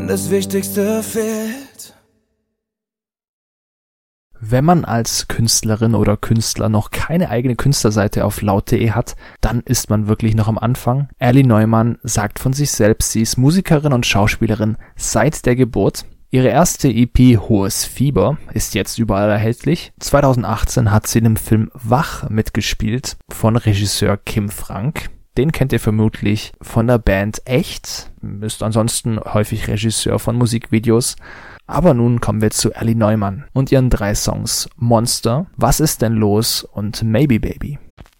das Wichtigste fehlt. Wenn man als Künstlerin oder Künstler noch keine eigene Künstlerseite auf laut.de hat, dann ist man wirklich noch am Anfang. Ellie Neumann sagt von sich selbst, sie ist Musikerin und Schauspielerin seit der Geburt. Ihre erste EP Hohes Fieber ist jetzt überall erhältlich. 2018 hat sie in dem Film Wach mitgespielt von Regisseur Kim Frank. Den kennt ihr vermutlich von der Band Echt, ist ansonsten häufig Regisseur von Musikvideos. Aber nun kommen wir zu Ellie Neumann und ihren 3 Songs Monster, Was ist denn los und Maybe Baby.